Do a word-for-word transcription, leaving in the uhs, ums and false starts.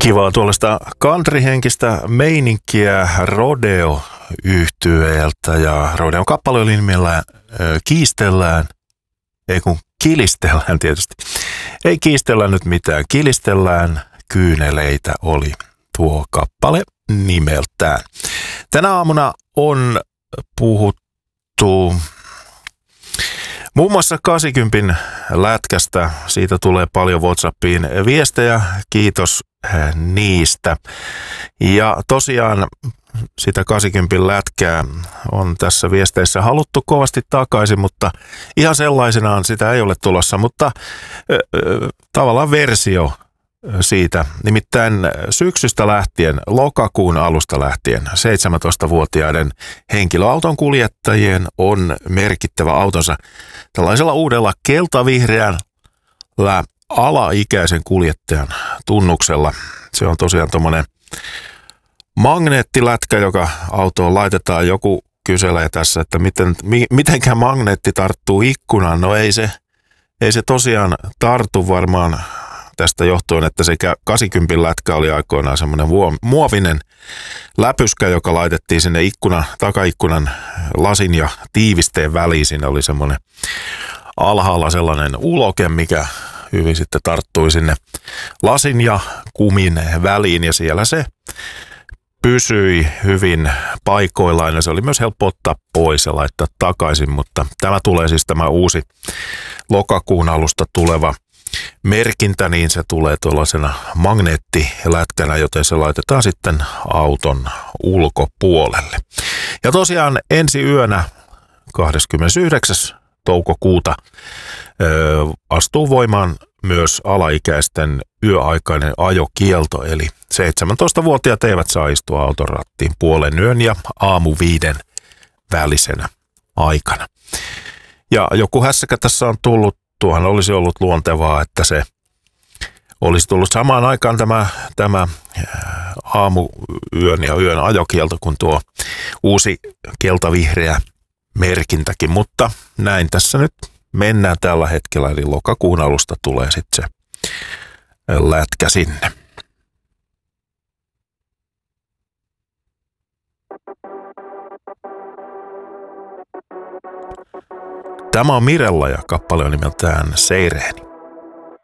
Kivaa tuollaista countryhenkistä meininkiä Rodeo-yhtyeeltä ja Rodeon kappale oli nimellä Kiistellään, ei kun Kilistellään tietysti. Ei kiistellä nyt mitään, Kilistellään kyyneleitä oli tuo kappale nimeltään. Tänä aamuna on puhuttu muun muassa kahdeksankymmentä lätkästä. Siitä tulee paljon WhatsAppiin viestejä. Kiitos niistä. Ja tosiaan sitä kahdeksankymmentä lätkää on tässä viesteissä haluttu kovasti takaisin, mutta ihan sellaisenaan sitä ei ole tulossa. Mutta ö, ö, tavallaan versio siitä. Nimittäin syksystä lähtien, lokakuun alusta lähtien, seitsemäntoistavuotiaiden henkilöauton kuljettajien on merkittävä autonsa tällaisella uudella keltavihreällä alaikäisen kuljettajan tunnuksella. Se on tosiaan tuommoinen magneettilätkä, joka autoon laitetaan. Joku kyselee tässä, että miten, mi, mitenkä magneetti tarttuu ikkunaan. No ei se, ei se tosiaan tartu varmaan tästä johtuen, että se kahdeksankymmentä lätkä oli aikoinaan semmoinen muovinen läpyskä, joka laitettiin sinne ikkuna, takaikkunan lasin ja tiivisteen väliin. Siinä oli semmoinen alhaalla sellainen uloke, mikä hyvin sitten tarttui sinne lasin ja kumin väliin ja siellä se pysyi hyvin paikoillaan ja se oli myös helppo ottaa pois ja laittaa takaisin, mutta tämä tulee siis tämä uusi lokakuun alusta tuleva merkintä, niin se tulee tuollaisena magneettilätkänä, joten se laitetaan sitten auton ulkopuolelle. Ja tosiaan ensi yönä kahdeskymmenesyhdeksäs toukokuuta ö, astuu voimaan myös alaikäisten yöaikainen ajokielto, eli seitsemäntoistavuotiaat eivät saa istua auton rattiin puolen yön ja aamu viiden välisenä aikana. Ja joku hässäkä tässä on tullut. Tuohan olisi ollut luontevaa, että se olisi tullut samaan aikaan tämä, tämä aamuyön ja yön ajokielto kuin tuo uusi keltavihreä merkintäkin, mutta näin tässä nyt mennään tällä hetkellä, eli lokakuun alusta tulee sitten se lätkä sinne. Tämä on Mirella ja kappale on nimeltään Seireeni.